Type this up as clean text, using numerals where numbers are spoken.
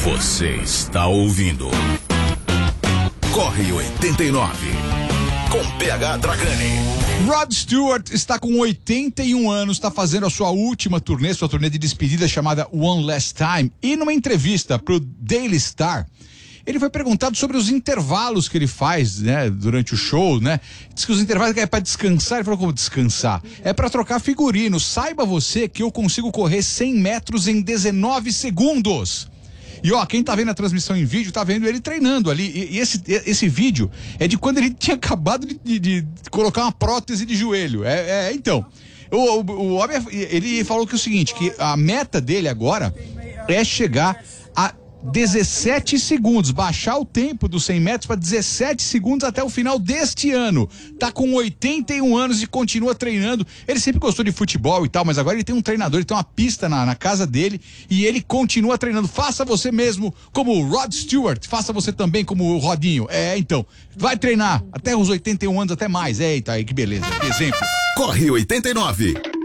Você está ouvindo Corre 89 com PH Dragani. Rod Stewart está com 81 anos, está fazendo a sua última turnê, sua turnê de despedida chamada One Last Time. E numa entrevista pro Daily Star, ele foi perguntado sobre os intervalos que ele faz, né, durante o show, né? Diz que os intervalos é para descansar. Ele falou: como descansar? É para trocar figurino. Saiba você que eu consigo correr 100 metros em 19 segundos. E ó, quem tá vendo a transmissão em vídeo, tá vendo ele treinando ali. E esse vídeo é de quando ele tinha acabado de colocar uma prótese de joelho. Então, o homem, ele falou que é o seguinte, que a meta dele agora é chegar a 17 segundos, baixar o tempo dos 100 metros para 17 segundos até o final deste ano. Tá com 81 anos e continua treinando. Ele sempre gostou de futebol e tal, mas agora ele tem um treinador, ele tem uma pista na casa dele e ele continua treinando. Faça você mesmo como o Rod Stewart, faça você também como o Rodinho. Então, vai treinar até os 81 anos, até mais. Eita, aí que beleza, que exemplo. Corre 89.